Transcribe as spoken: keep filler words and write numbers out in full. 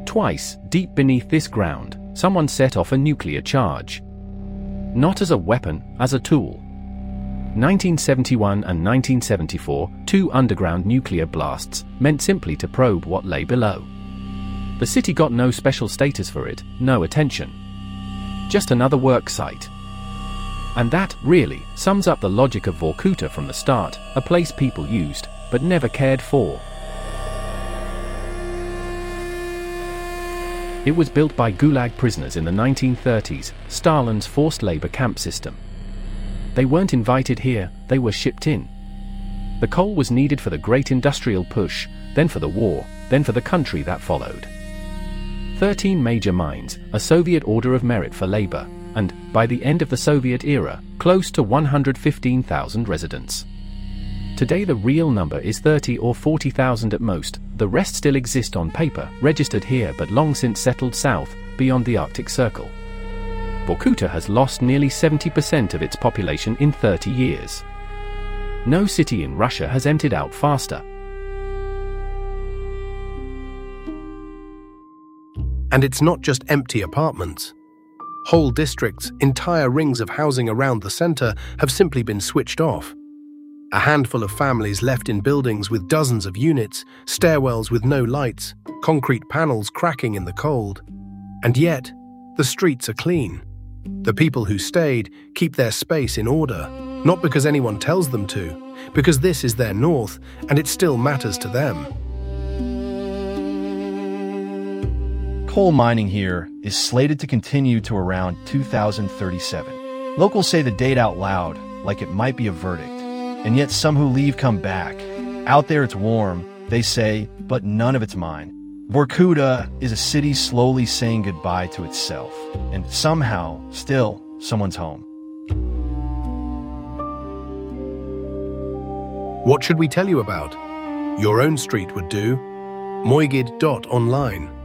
Twice, deep beneath this ground, someone set off a nuclear charge. Not as a weapon, as a tool. nineteen seventy-one and nineteen seventy-four, two underground nuclear blasts, meant simply to probe what lay below. The city got no special status for it, no attention. Just another work site. And that, really, sums up the logic of Vorkuta from the start, a place people used, but never cared for. It was built by Gulag prisoners in the nineteen thirties, Stalin's forced labor camp system. They weren't invited here, they were shipped in. The coal was needed for the great industrial push, then for the war, then for the country that followed. Thirteen major mines, a Soviet order of merit for labor, and, by the end of the Soviet era, close to one hundred fifteen thousand residents. Today the real number is thirty or forty thousand at most, the rest still exist on paper, registered here but long since settled south, beyond the Arctic Circle. Vorkuta has lost nearly seventy percent of its population in thirty years. No city in Russia has emptied out faster. And it's not just empty apartments. Whole districts, entire rings of housing around the center have simply been switched off. A handful of families left in buildings with dozens of units, stairwells with no lights, concrete panels cracking in the cold. And yet, the streets are clean. The people who stayed keep their space in order, not because anyone tells them to, because this is their north and it still matters to them. Coal mining here is slated to continue to around two thousand thirty-seven. Locals say the date out loud, like it might be a verdict. And yet some who leave come back. Out there it's warm, they say, but none of it's mine. Vorkuta is a city slowly saying goodbye to itself, and somehow, still, someone's home. What should we tell you about? Your own street would do. Moigid dot online.